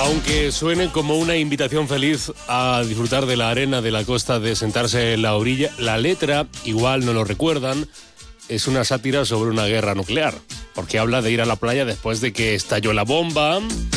Aunque suene como una invitación feliz a disfrutar de la arena de la costa, de sentarse en la orilla, la letra, igual no lo recuerdan, es una sátira sobre una guerra nuclear, porque habla de ir a la playa después de que estalló la bomba.